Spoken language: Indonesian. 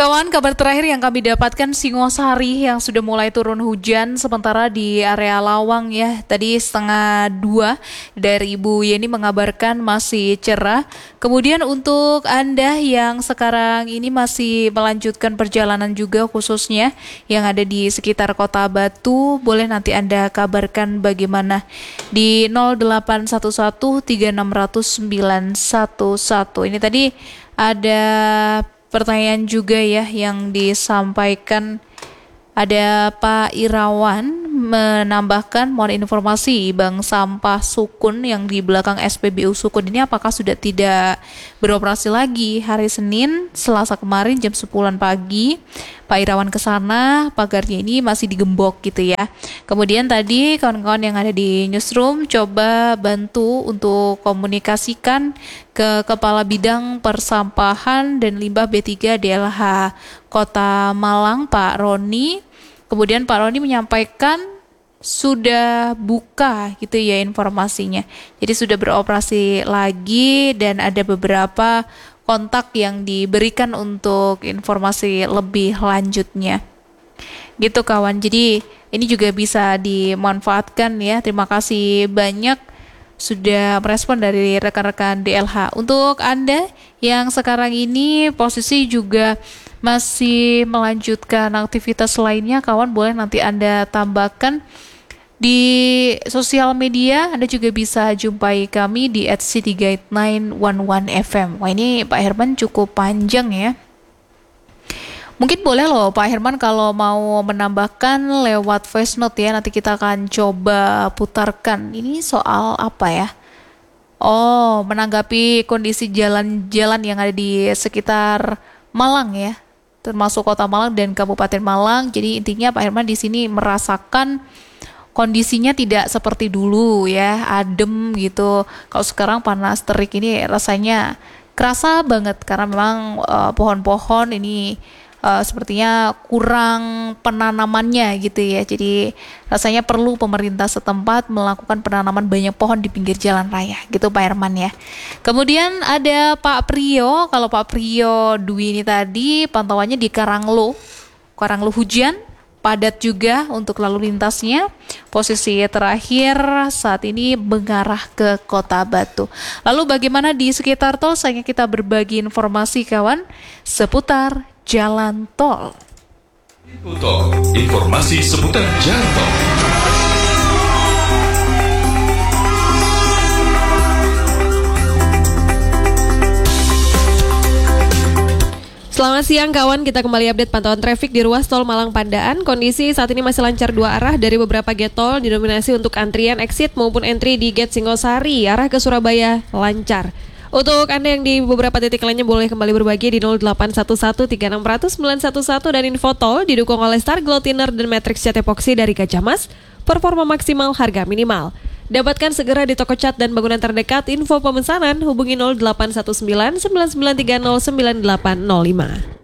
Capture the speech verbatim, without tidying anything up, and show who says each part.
Speaker 1: Kawan, kabar terakhir yang kami dapatkan Singosari yang sudah mulai turun hujan, sementara di area Lawang ya, tadi setengah dua dari Ibu Yeni mengabarkan masih cerah. Kemudian untuk Anda yang sekarang ini masih melanjutkan perjalanan juga khususnya yang ada di sekitar Kota Batu, boleh nanti Anda kabarkan bagaimana di nol delapan satu satu tiga enam nol nol sembilan satu satu. Ini tadi ada pertanyaan juga ya yang disampaikan, ada Pak Irawan menambahkan, mohon informasi bank sampah Sukun yang di belakang S P B U Sukun ini apakah sudah tidak beroperasi lagi. Hari Senin, Selasa kemarin jam sepuluhan pagi Pak Irawan ke sana, pagarnya ini masih digembok gitu ya. Kemudian tadi kawan-kawan yang ada di newsroom coba bantu untuk komunikasikan ke Kepala Bidang Persampahan dan Limbah B tiga D L H Kota Malang, Pak Roni. Kemudian Pak Roni menyampaikan sudah buka gitu ya informasinya. Jadi sudah beroperasi lagi dan ada beberapa kontak yang diberikan untuk informasi lebih lanjutnya. Gitu kawan. Jadi ini juga bisa dimanfaatkan ya. Terima kasih banyak sudah merespon dari rekan-rekan D L H. Untuk Anda yang sekarang ini posisi juga masih melanjutkan aktivitas lainnya, kawan, boleh nanti Anda tambahkan di sosial media. Anda juga bisa jumpai kami di at city guide sembilan satu satu F M. Wah, ini Pak Herman cukup panjang ya. Mungkin boleh loh Pak Herman kalau mau menambahkan lewat voice note ya. Nanti kita akan coba putarkan. Ini soal apa ya? Oh, menanggapi kondisi jalan-jalan yang ada di sekitar Malang ya, termasuk Kota Malang dan Kabupaten Malang. Jadi intinya Pak Herman di sini merasakan kondisinya tidak seperti dulu ya, adem gitu. Kalau sekarang panas terik ini rasanya kerasa banget karena memang uh, pohon-pohon ini Uh, sepertinya kurang penanamannya gitu ya. Jadi rasanya perlu pemerintah setempat melakukan penanaman banyak pohon di pinggir jalan raya gitu Pak Herman ya. Kemudian ada Pak Priyo. Kalau Pak Priyo Dwi ini tadi pantauannya di Karanglo. Karanglo hujan, padat juga untuk lalu lintasnya. Posisi terakhir saat ini mengarah ke Kota Batu. Lalu bagaimana di sekitar tol? Sayangnya kita berbagi informasi kawan seputar jalan tol.
Speaker 2: Tol, informasi seputar jalan tol.
Speaker 3: Selamat siang kawan, kita kembali update pantauan traffic di ruas tol Malang Pandaan. Kondisi saat ini masih lancar dua arah dari beberapa gate tol, didominasi untuk antrian exit maupun entry di gate Singosari arah ke Surabaya lancar. Untuk Anda yang di beberapa titik lainnya boleh kembali berbagi di nol delapan satu satu tiga enam nol nol sembilan satu satu dan info tol didukung oleh Star Glow Thinner dan Matrix Cat Epoxy dari Gajah Mas, performa maksimal, harga minimal. Dapatkan segera di toko cat dan bangunan terdekat. Info pemesanan hubungi nol delapan satu sembilan sembilan sembilan tiga nol sembilan delapan nol lima.